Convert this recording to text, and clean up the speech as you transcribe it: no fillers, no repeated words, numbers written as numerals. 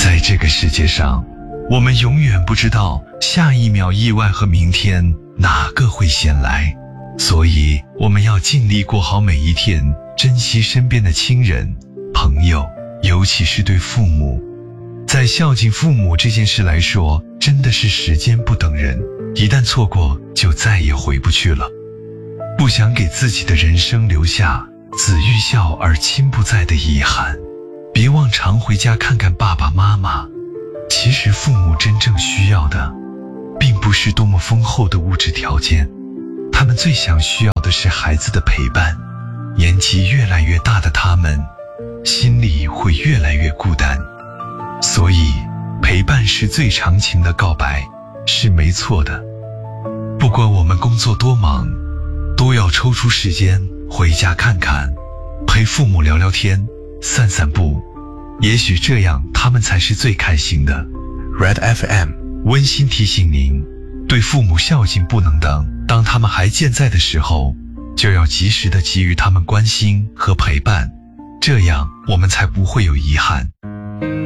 在这个世界上，我们永远不知道下一秒意外和明天哪个会先来，所以我们要尽力过好每一天，珍惜身边的亲人、朋友，尤其是对父母。在孝敬父母这件事来说，真的是时间不等人，一旦错过就再也回不去了。不想给自己的人生留下子欲孝而亲不在的遗憾，别忘常回家看看爸爸妈妈。其实父母真正需要的并不是多么丰厚的物质条件，他们最想需要的是孩子的陪伴。年纪越来越大的他们，心里会越来越孤单，所以陪伴是最长情的告白，是没错的。不管我们工作多忙，都要抽出时间回家看看，陪父母聊聊天，散散步，也许这样他们才是最开心的。 Red FM 温馨提醒您，对父母孝敬不能等，当他们还健在的时候，就要及时的给予他们关心和陪伴，这样我们才不会有遗憾。